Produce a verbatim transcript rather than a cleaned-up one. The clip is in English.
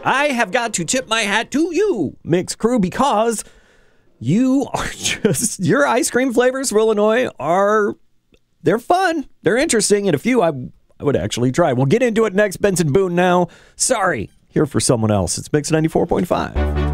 I have got to tip my hat to you, Mix Crew, because you are just, your ice cream flavors for Illinois are, they're fun. They're interesting. And a few I, I would actually try. We'll get into it next. Benson Boone now. Sorry. Here for someone else. It's Mix ninety-four point five.